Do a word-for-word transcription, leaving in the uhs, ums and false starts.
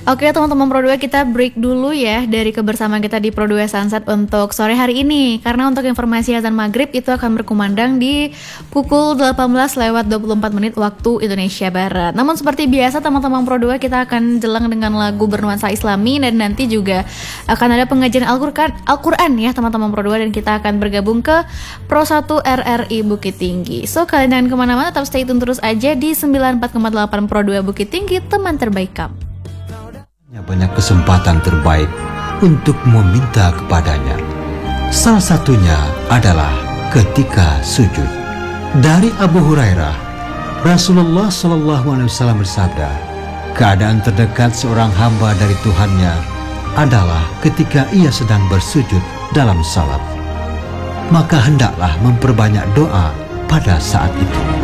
Oke teman-teman Pro dua, kita break dulu ya dari kebersamaan kita di Pro dua Sunset untuk sore hari ini. Karena untuk informasi azan maghrib itu akan berkumandang di pukul delapan belas lewat dua puluh empat menit waktu Indonesia Barat. Namun seperti biasa teman-teman Pro dua, kita akan jelang dengan lagu bernuansa Islami. Dan nanti juga akan ada pengajian Al-Quran, Al-Quran ya teman-teman Pro dua. Dan kita akan bergabung ke Pro satu R R I Bukit Tinggi. So kalian jangan kemana-mana, tetap stay tune terus aja di sembilan puluh empat koma delapan Pro dua Bukit Tinggi, teman terbaik kamu. Banyak kesempatan terbaik untuk meminta kepadanya. Salah satunya adalah ketika sujud. Dari Abu Hurairah, Rasulullah shallallahu alaihi wasallam bersabda, keadaan terdekat seorang hamba dari Tuhannya adalah ketika ia sedang bersujud dalam salat. Maka hendaklah memperbanyak doa pada saat itu.